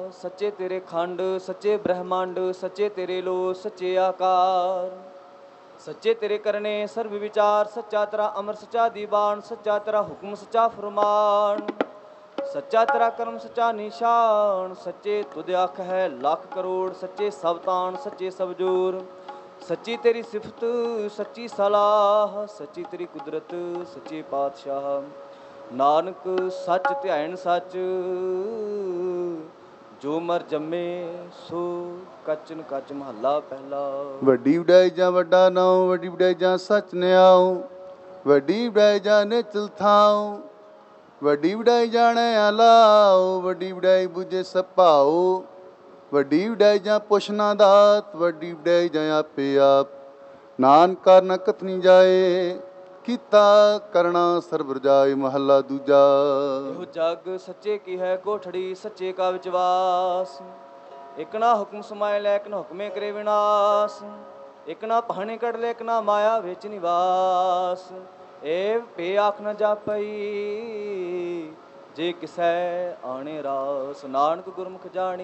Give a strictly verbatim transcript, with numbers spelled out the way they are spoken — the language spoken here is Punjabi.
ਸੱਚੇ ਤੇਰੇ ਖੰਡ, ਸੱਚੇ ਬ੍ਰਹਮੰਡ, ਸੱਚੇ ਤੇਰੇ ਲੋ, ਸੱਚੇ ਆਕਾਰ। ਸੱਚੇ ਤੇਰੇ ਕਰਨੇ ਸਰਬ ਵਿਚਾਰ, ਸੱਚਾ ਤੇਰਾ ਅਮਰ, ਸੱਚਾ ਦੀਵਾਨ, ਸੱਚਾ ਤੇਰਾ ਹੁਕਮ, ਸੱਚਾ ਫਰਮਾਨ। ਸੱਚਾ ਤੇਰਾ ਕਰਮ, ਸੱਚਾ ਨਿਸ਼ਾਨ। ਸੱਚੇ ਤੁਧ ਅੱਖ ਹੈ ਲੱਖ ਕਰੋੜ, ਸੱਚੇ ਸਭ ਤਾਣ, ਸੱਚੇ ਸਭ ਜੋਰ। ਸੱਚੀ ਤੇਰੀ ਸਿਫਤ, ਸੱਚੀ ਸਲਾਹ, ਸੱਚੀ ਤੇਰੀ ਕੁਦਰਤ, ਸੱਚੇ ਪਾਤਸ਼ਾਹ। ਨਾਨਕ ਸੱਚ ਧਿਆਇਣ ਸੱਚ, ਜੋ ਮਰ ਜੰਮੇ ਸੋ ਕਚਨ ਕਚ। ਮਹੱਲਾ ਪਹਿਲਾ। ਵੱਡੀ ਵਡਾਈ ਜਾਂ ਵੱਡਾ ਨਾਉ, ਵੱਡੀ ਵਡਾਈ ਜਾਂ ਸੱਚ ਨਿਆਉ, ਵੱਡੀ ਵਡਾਈ ਜਾਂ ਨਿਚਲ ਥਾਉ, ਵੱਡੀ ਵਡਾਈ ਜਾਣੈ ਆਲਾਉ, ਵੱਡੀ ਵਡਾਈ ਬੁਝੇ ਸਭ ਭਾਉ, ਵੱਡੀ ਵਡਾਈ ਜਾਂ ਪੁੱਛ ਨਾ ਦਾਤ, ਵੱਡੀ ਵਡਾਈ ਜਾਂ ਆਪੇ ਆਪ। ਨਾਨਕ ਕਾਰਨ ਕਥਨੀ ਜਾਏ, ਕੀਤਾ ਕਰਨਾ ਸਰਬ ਰਜਾਏ। ਮਹੱਲਾ ਦੂਜਾ। ਇਹੋ ਜਗ ਸੱਚੇ ਕੀ ਹੈ ਕੋਠੜੀ, ਸੱਚੇ ਕਾ ਵਿਚਵਾਸ। ਇਕ ਨਾ ਹੁਕਮ ਸਮਾਇ ਲੈ, ਇਕ ਨਾ ਹੁਕਮੇ ਕਰੇ ਵਿਨਾਸ਼। ਇਕ ਨਾ ਪਹਾਣੇ ਕੱਢ ਲੈ, ਇਕ ਨਾ ਮਾਇਆ ਵਿੱਚ ਨਿਵਾਸ। ਏ ਪੇ ਆਖ ਨਾ ਜਾਪਈ, ਜੇ ਕਿਸੈ ਆਣੇ ਰਾਸ। ਨਾਨਕ ਗੁਰਮੁਖ ਜਾਣੀ